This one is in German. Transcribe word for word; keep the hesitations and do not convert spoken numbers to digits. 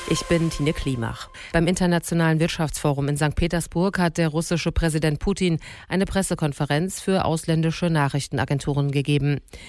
Ich bin Tine Klimach. Beim Internationalen Wirtschaftsforum in Sankt Petersburg hat der russische Präsident Putin eine Pressekonferenz für ausländische Nachrichtenagenturen gegeben.